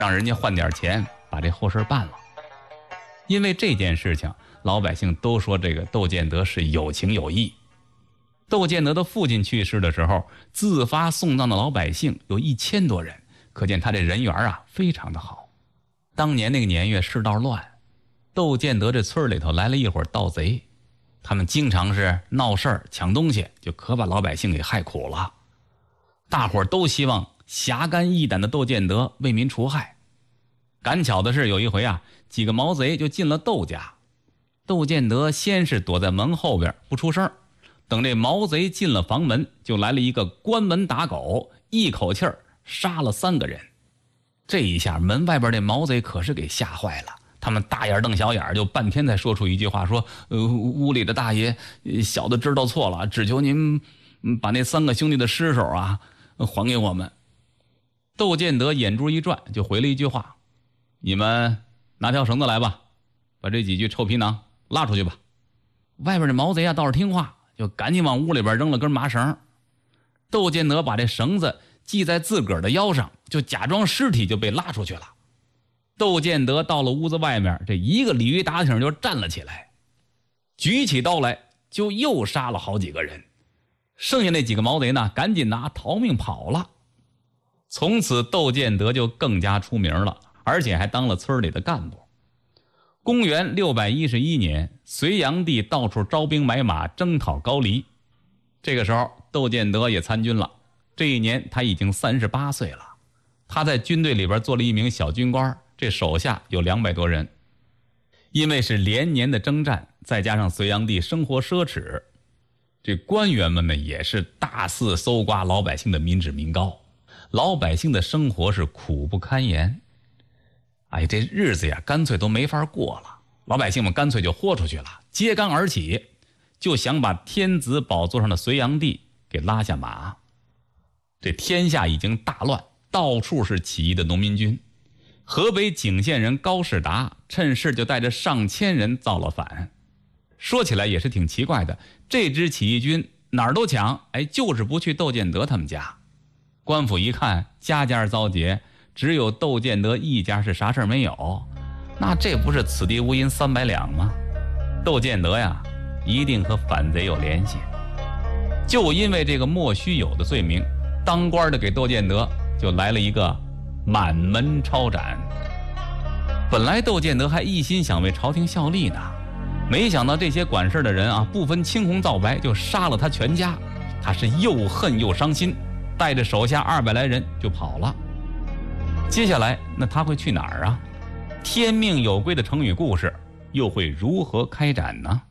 让人家换点钱把这后事办了。因为这件事情，老百姓都说这个窦建德是有情有义。窦建德的父亲去世的时候，自发送葬的老百姓有1000多人，可见他这人缘啊非常的好。当年那个年月世道乱，窦建德这村里头来了一伙盗贼，他们经常是闹事儿抢东西，就可把老百姓给害苦了。大伙儿都希望侠肝义胆的窦建德为民除害。赶巧的是有一回啊，几个毛贼就进了窦家，窦建德先是躲在门后边不出声，等这毛贼进了房门，就来了一个关门打狗，一口气儿杀了3个人。这一下门外边这毛贼可是给吓坏了，他们大眼瞪小眼，就半天才说出一句话，说屋里的大爷，小的知道错了，只求您把那3个兄弟的尸首啊还给我们。窦建德眼珠一转，就回了一句话，你们拿条绳子来吧，把这几具臭皮囊拉出去吧。外边的毛贼啊倒是听话，就赶紧往屋里边扔了根麻绳。窦建德把这绳子系在自个儿的腰上，就假装尸体就被拉出去了。窦建德到了屋子外面，这一个鲤鱼打挺就站了起来，举起刀来就又杀了好几个人。剩下那几个毛贼呢，赶紧拿逃命跑了。从此窦建德就更加出名了，而且还当了村里的干部。公元611年，隋炀帝到处招兵买马征讨高丽，这个时候窦建德也参军了。这一年他已经38岁了，他在军队里边做了一名小军官，这手下有200多人。因为是连年的征战，再加上隋炀帝生活奢侈，这官员们呢也是大肆搜刮老百姓的民脂民膏，老百姓的生活是苦不堪言。哎，这日子呀干脆都没法过了，老百姓们干脆就豁出去了，揭竿而起，就想把天子宝座上的隋炀帝给拉下马。这天下已经大乱，到处是起义的农民军。河北景县人高士达趁势就带着上千人造了反。说起来也是挺奇怪的，这支起义军哪儿都抢，哎，就是不去窦建德他们家。官府一看家家遭劫，只有窦建德一家是啥事没有，那这不是此地无银300两吗？窦建德呀一定和反贼有联系。就因为这个莫须有的罪名，当官的给窦建德就来了一个满门抄斩。本来窦建德还一心想为朝廷效力呢，没想到这些管事的人啊不分青红皂白就杀了他全家，他是又恨又伤心，带着手下200来人就跑了。接下来那他会去哪儿啊？天命有归的成语故事又会如何开展呢？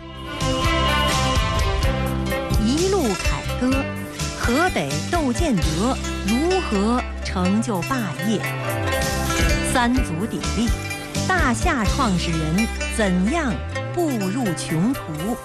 一路凯歌，河北窦建德如何成就霸业？3足鼎立，大夏创始人怎样步入穷途？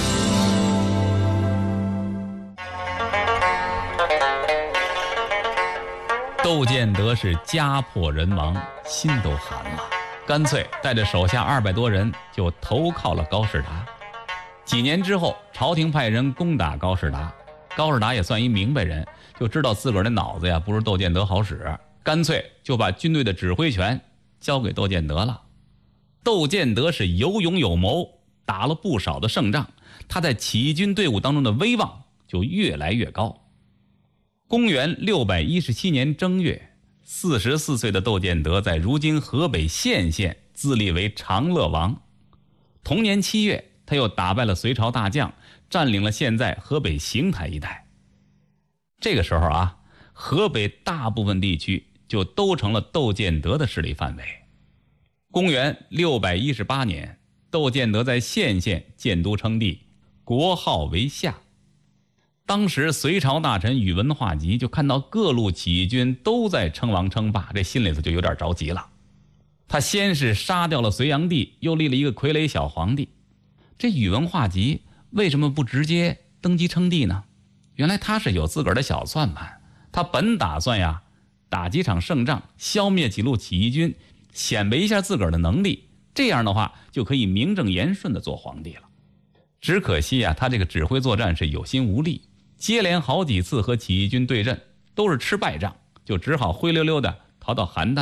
窦建德是家破人亡，心都寒了，干脆带着手下200多人就投靠了高士达。几年之后，朝廷派人攻打高士达，高士达也算一明白人，就知道自个儿的脑子呀不如窦建德好使，干脆就把军队的指挥权交给窦建德了。窦建德是有勇有谋，打了不少的胜仗，他在起义军队伍当中的威望就越来越高。公元617年正月，44岁的窦建德在如今河北献县自立为长乐王。同年7月，他又打败了隋朝大将，占领了现在河北邢台一带。这个时候啊，河北大部分地区就都成了窦建德的势力范围。公元618年，窦建德在献县建都称帝，国号为夏。当时隋朝大臣宇文化及就看到各路起义军都在称王称霸，这心里头就有点着急了。他先是杀掉了隋炀帝，又立了一个傀儡小皇帝。这宇文化及为什么不直接登基称帝呢？原来他是有自个儿的小算盘，他本打算呀打几场胜仗，消灭几路起义军，显摆一下自个儿的能力，这样的话就可以名正言顺地做皇帝了。只可惜啊，他这个指挥作战是有心无力，接连好几次和起义军对阵都是吃败仗，就只好灰溜溜的逃到邯郸，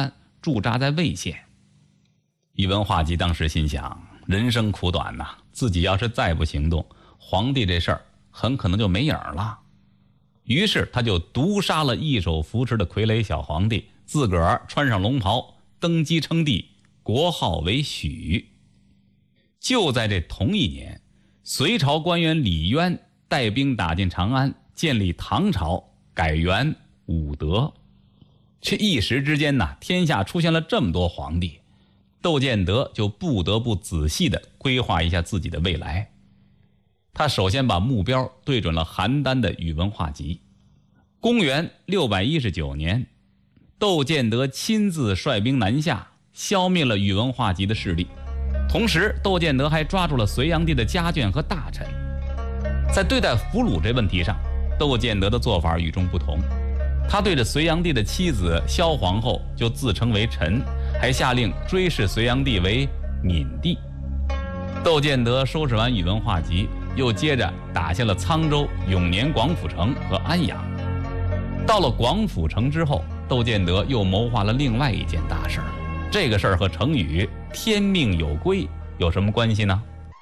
驻扎在魏县。宇文化及当时心想，人生苦短呐，自己要是再不行动，皇帝这事儿很可能就没影了。于是他就毒杀了一手扶持的傀儡小皇帝，自个儿穿上龙袍登基称帝，国号为许。就在这同一年，隋朝官员李渊带兵打进长安，建立唐朝，改元武德。这一时之间呢，天下出现了这么多皇帝，窦建德就不得不仔细地规划一下自己的未来。他首先把目标对准了邯郸的宇文化及。公元619年，窦建德亲自率兵南下，消灭了宇文化及的势力。同时，窦建德还抓住了隋炀帝的家眷和大臣。在对待俘虏这问题上，窦建德的做法与众不同。他对着隋炀帝的妻子萧皇后就自称为臣，还下令追谥隋炀帝为闵帝。窦建德收拾完宇文化及，又接着打下了沧州、永年、广府城和安阳。到了广府城之后，窦建德又谋划了另外一件大事儿。这个事儿和成语天命有归有什么关系呢？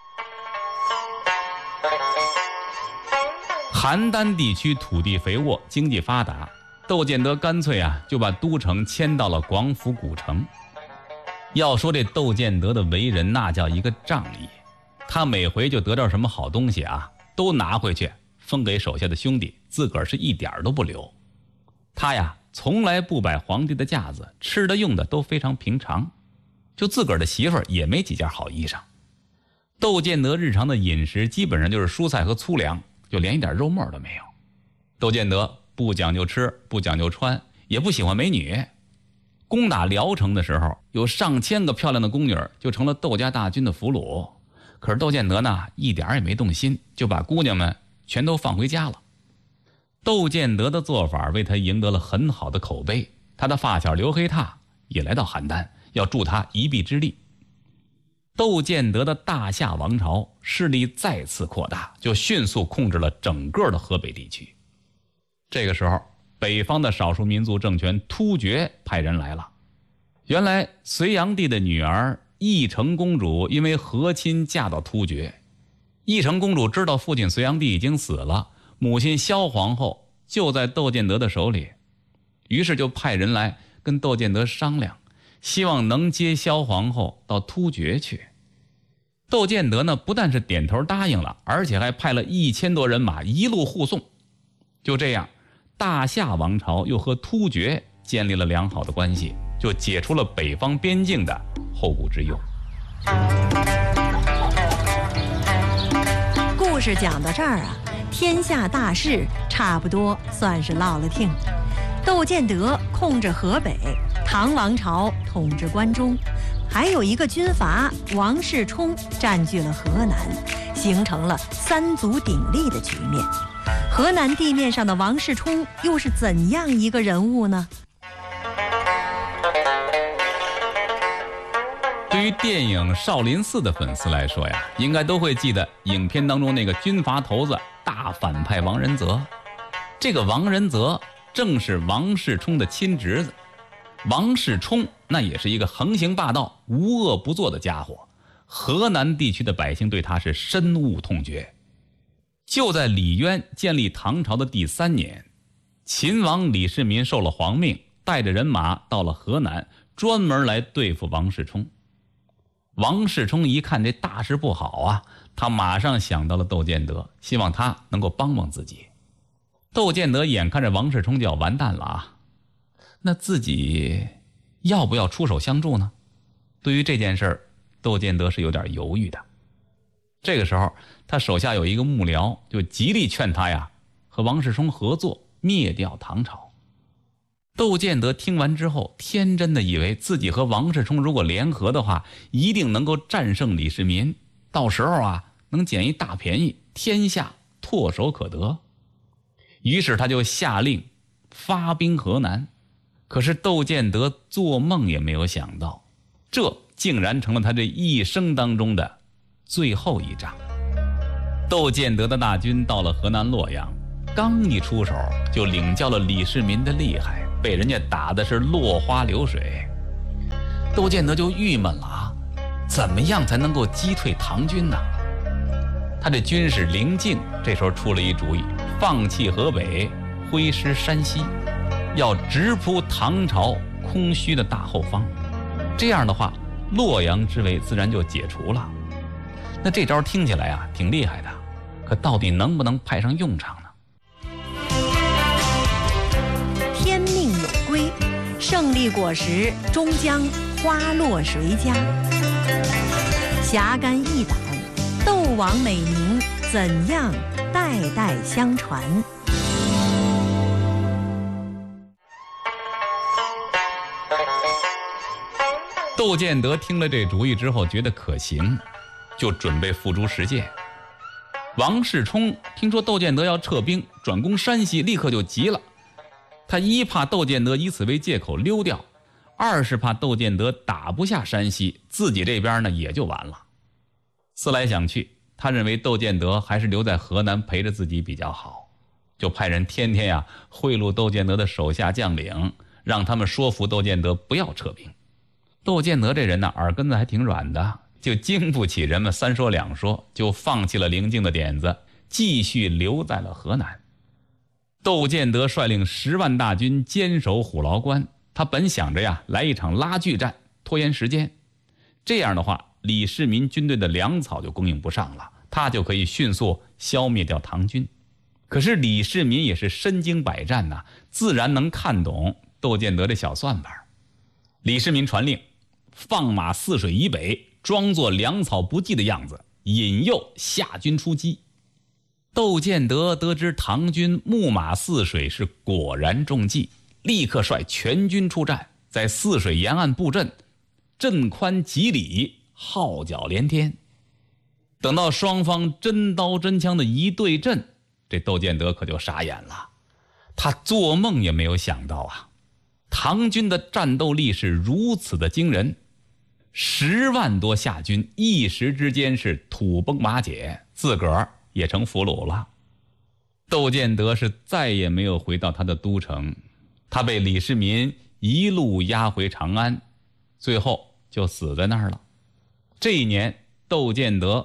邯郸地区土地肥沃，经济发达，窦建德干脆就把都城迁到了广府古城。要说这窦建德的为人，那叫一个仗义。他每回就得到什么好东西都拿回去分给手下的兄弟，自个儿是一点都不留。他从来不摆皇帝的架子，吃的用的都非常平常，就自个儿的媳妇儿也没几件好衣裳。窦建德日常的饮食基本上就是蔬菜和粗粮，就连一点肉末都没有。窦建德不讲究吃，不讲究穿，也不喜欢美女。攻打聊城的时候，有上千个漂亮的宫女就成了窦家大军的俘虏。可是窦建德呢，一点也没动心，就把姑娘们全都放回家了。窦建德的做法为他赢得了很好的口碑，他的发小刘黑闼也来到邯郸，要助他一臂之力。窦建德的大夏王朝势力再次扩大，就迅速控制了整个的河北地区。这个时候，北方的少数民族政权突厥派人来了。原来隋炀帝的女儿义成公主因为和亲嫁到突厥，义成公主知道父亲隋炀帝已经死了，母亲萧皇后就在窦建德的手里，于是就派人来跟窦建德商量，希望能接萧皇后到突厥去。窦建德呢，不但是点头答应了，而且还派了1000多人马一路护送。就这样，大夏王朝又和突厥建立了良好的关系，就解除了北方边境的后顾之忧。 故事讲到这儿天下大事差不多算是落了听。窦建德控制河北，唐王朝统治关中，还有一个军阀王世充占据了河南，形成了3足鼎立的局面。河南地面上的王世充又是怎样一个人物呢？ 对于电影《少林寺》的粉丝来说应该都会记得影片当中那个军阀头子大反派王仁泽。这个王仁泽正是王世充的亲侄子。王世充那也是一个横行霸道、无恶不作的家伙，河南地区的百姓对他是深恶痛绝。就在李渊建立唐朝的第3年，秦王李世民受了皇命，带着人马到了河南，专门来对付王世充。王世充一看这大事不好他马上想到了窦建德，希望他能够帮帮自己。窦建德眼看着王世充就要完蛋了那自己要不要出手相助呢？对于这件事儿，窦建德是有点犹豫的。这个时候，他手下有一个幕僚，就极力劝他和王世充合作，灭掉唐朝。窦建德听完之后，天真的以为自己和王世充如果联合的话，一定能够战胜李世民，到时候能捡一大便宜，天下唾手可得。于是他就下令发兵河南。可是窦建德做梦也没有想到，这竟然成了他这一生当中的最后一仗。窦建德的大军到了河南洛阳，刚一出手就领教了李世民的厉害，被人家打的是落花流水。 窦建德就郁闷了啊，怎么样才能够击退唐军呢？他这军师凌敬这时候出了一主意，放弃河北，挥师山西，要直扑唐朝空虚的大后方。这样的话，洛阳之围自然就解除了。那这招听起来啊挺厉害的，可到底能不能派上用场呢？ 天命有归，胜利果实终将花落谁家？侠肝义胆，窦王美名怎样代代相传？ 窦建德听了这主意之后，觉得可行，就准备付诸实践。王世充听说窦建德要撤兵转攻山西，立刻就急了。他一怕窦建德以此为借口溜掉，二是怕窦建德打不下山西，自己这边呢也就完了。思来想去，他认为窦建德还是留在河南陪着自己比较好，就派人天天贿赂窦建德的手下将领，让他们说服窦建德不要撤兵。窦建德这人呢，耳根子还挺软的，就经不起人们三说两说，就放弃了凌敬的点子，继续留在了河南。窦建德率领10万大军坚守虎牢关，他本想着来一场拉锯战，拖延时间。这样的话，李世民军队的粮草就供应不上了，他就可以迅速消灭掉唐军。可是李世民也是身经百战呐，自然能看懂窦建德这小算盘。李世民传令，放马泗水以北，装作粮草不济的样子，引诱夏军出击。窦建德得知唐军木马泗水是果然中计，立刻率全军出战，在泗水沿岸布阵，阵宽几里，号角连天。等到双方真刀真枪的一对阵，这窦建德可就傻眼了。他做梦也没有想到唐军的战斗力是如此的惊人，10万多夏军一时之间是土崩瓦解，自个儿也成俘虏了。窦建德是再也没有回到他的都城，他被李世民一路押回长安，最后就死在那儿了。这一年窦建德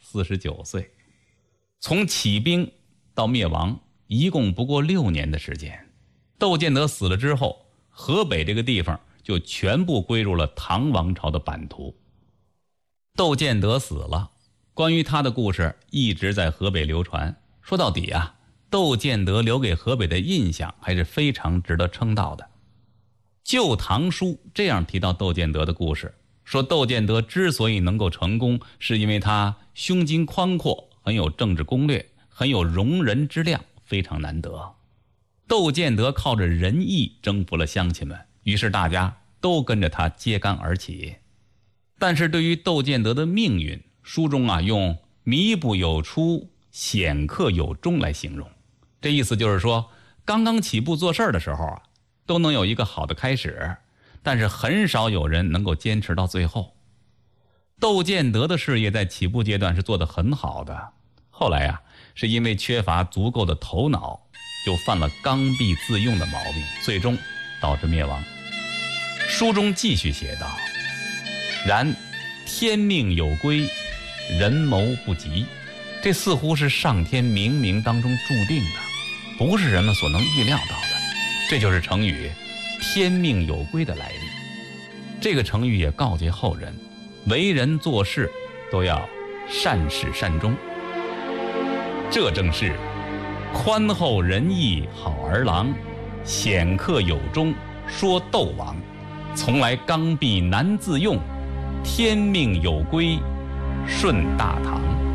49岁，从起兵到灭亡一共不过6年的时间。窦建德死了之后，河北这个地方就全部归入了唐王朝的版图。窦建德死了，关于他的故事一直在河北流传。说到底窦建德留给河北的印象还是非常值得称道的。《旧唐书》这样提到窦建德的故事，说窦建德之所以能够成功，是因为他胸襟宽阔，很有政治攻略，很有容人之量，非常难得。窦建德靠着仁义征服了乡亲们，于是大家都跟着他揭竿而起。但是对于窦建德的命运，书中用弥补有出，显克有终来形容。这意思就是说，刚刚起步做事的时候都能有一个好的开始，但是很少有人能够坚持到最后。窦建德的事业在起步阶段是做得很好的，后来是因为缺乏足够的头脑，就犯了刚愎自用的毛病，最终导致灭亡。书中继续写道：然天命有归，人谋不及。这似乎是上天冥冥当中注定的，不是人们所能预料到的。这就是成语天命有归的来历。这个成语也告诫后人，为人做事都要善始善终。这正是宽厚仁义好儿郎，显克有终说窦王，从来刚愎难自用，天命有归顺大唐。